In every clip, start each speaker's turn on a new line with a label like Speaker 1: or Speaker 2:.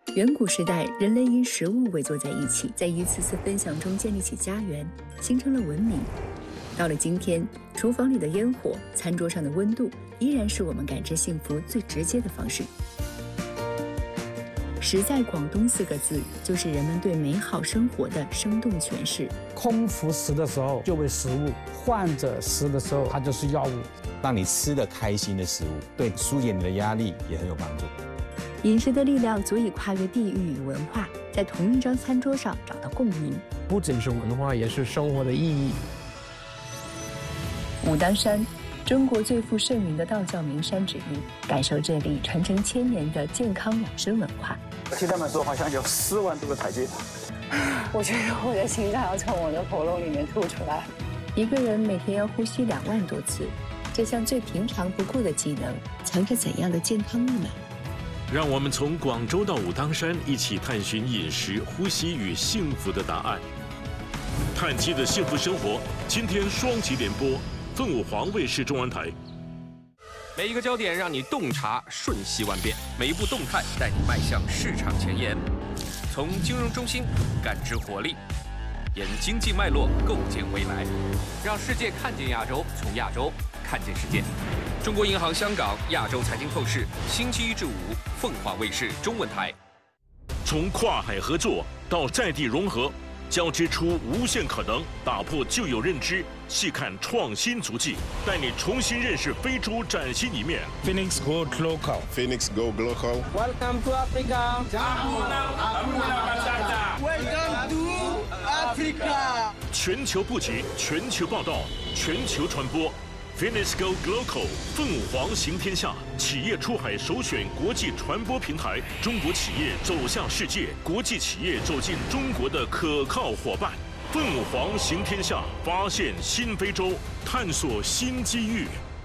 Speaker 1: 远古时代，人类因食物围坐在一起，在一次次分享中建立起家园，形成了文明。到了今天，厨房里的烟火，餐桌上的温度，依然是我们感知幸福最直接的方式。食在广东4个字，就是人们对美好生活的生动诠释。
Speaker 2: 空腹食的时候就为食物，患者食的时候它就是药物。
Speaker 3: 让你吃得开心的食物，对疏解你的压力也很有帮助。
Speaker 1: 饮食的力量足以跨越地域与文化，在同一张餐桌上找到共鸣。
Speaker 4: 不仅是文化，也是生活的意义。
Speaker 1: 武当山，中国最负盛名的道教名山之一，感受这里传承千年的健康养生文化。
Speaker 5: 听他们说，好像有4万多个台阶。
Speaker 6: 我觉得我的心脏要从我的喉咙里面吐出来。
Speaker 1: 一个人每天要呼吸2万多次，这项最平常不过的技能，藏着怎样的健康密码？
Speaker 7: 让我们从广州到武当山，一起探寻饮食、呼吸与幸福的答案。碳基的幸福生活，今天双极联播，凤舞凰卫视中文台。
Speaker 8: 每一个焦点让你洞察瞬息万变，每一步动态带你迈向市场前沿。从金融中心感知活力，沿经济脉络构建未来，让世界看见亚洲，从亚洲看见世界。中国银行香港亚洲财经透视，星期1至5，凤凰卫视中文台。
Speaker 7: 从跨海合作到在地融合，交织出无限可能，打破旧有认知，细看创新足迹，带你重新认識非洲崭新一面。
Speaker 2: Phoenix Go Global。
Speaker 9: Phoenix Go Global。
Speaker 10: Welcome to Africa。Welcome to Africa。
Speaker 7: 全球布局，全球报道，全球传播。Phoenix Go Global， 凤舞凰行天下，企业出海首选国际传播平台，中国企业走向世界，国际企业走进中国的可靠伙伴。凤舞凰行天下，发现新非洲，探索新机遇。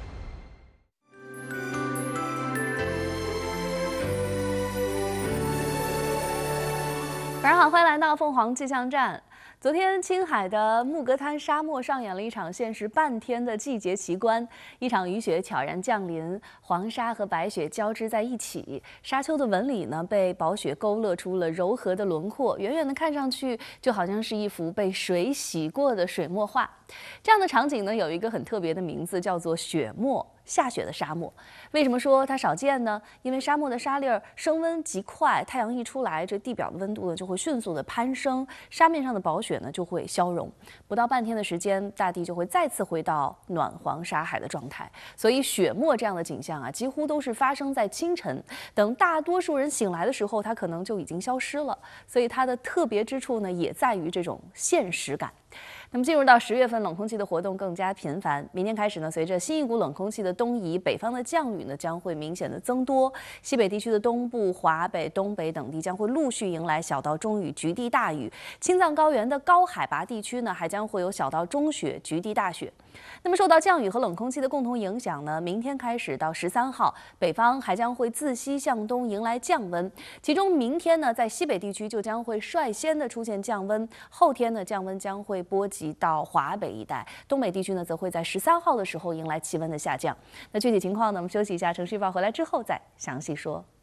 Speaker 11: 晚上好，欢迎来到凤凰气象站。昨天，青海的木格滩沙漠上演了一场限时半天的季节奇观。一场雨雪悄然降临，黄沙和白雪交织在一起，沙丘的纹理呢被薄雪勾勒出了柔和的轮廓，远远的看上去就好像是一幅被水洗过的水墨画。这样的场景呢有一个很特别的名字，叫做雪漠。下雪的沙漠，为什么说它少见呢？因为沙漠的沙粒儿升温极快，太阳一出来，这地表的温度呢就会迅速的攀升，沙面上的薄雪呢就会消融，不到半天的时间，大地就会再次回到暖黄沙海的状态。所以雪漠这样的景象啊，几乎都是发生在清晨，等大多数人醒来的时候，它可能就已经消失了。所以它的特别之处呢，也在于这种现实感。那么进入到10月份，冷空气的活动更加频繁。明天开始呢，随着新一股冷空气的东移，北方的降雨呢将会明显的增多。西北地区的东部、华北、东北等地将会陆续迎来小到中雨、局地大雨。青藏高原的高海拔地区呢，还将会有小到中雪、局地大雪。那么受到降雨和冷空气的共同影响呢，明天开始到13号，北方还将会自西向东迎来降温。其中明天呢，在西北地区就将会率先的出现降温，后天呢，降温将会波及到华北一带，东北地区呢则会在13号的时候迎来气温的下降。那具体情况呢，我们休息一下，程序报回来之后再详细说。